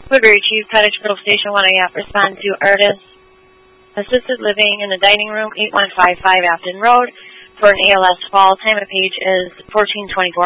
Woodbury Chief, Cottage Grove Station 1AF. Respond to artist. Assisted living in the dining room, 8155 Afton Road. For an ALS fall, time of page is 1424.